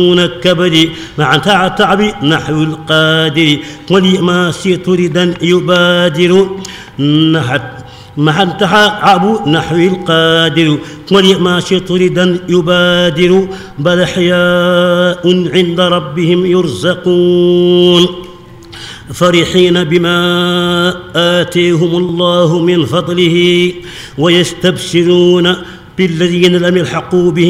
الكبد مع تعب نحو القادر ولما ردا يبادر مع تعب نحو القادر ولما ردا يبادر بل أحياء عند ربهم يرزقون فرحين بما آتيهم الله من فضله ويستبشرون بالذين لم يلحقوا بهم